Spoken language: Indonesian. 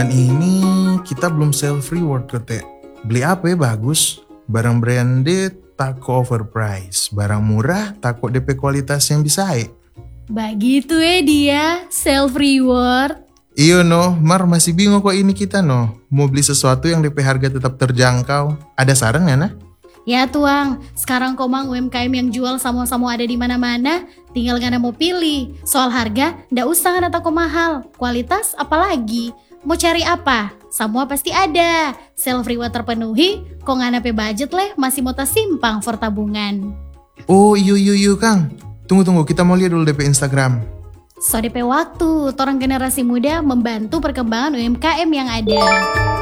Dan ini kita belum self reward kok, Teh. Beli apa ya bagus? Barang branded, tako overprice. Barang murah, tako DP kualitas yang bisa. Begitu dia, self reward. Iyo no, Mar masih bingung kok ini kita no. Mau beli sesuatu yang DP harga tetap terjangkau. Ada saran ya, nah? Ya tuang, sekarang komang UMKM yang jual sama-sama ada di mana-mana, tinggal ngana mau pilih. Soal harga, ndak usah ngana tako mahal. Kualitas apalagi. Mau cari apa? Semua pasti ada. Self reward terpenuhi, kok ngana pe budget leh masih mau simpang for tabungan. Oh iyo Kang. Tunggu, kita mau lihat dulu DP Instagram. So DP waktu, orang generasi muda membantu perkembangan UMKM yang ada.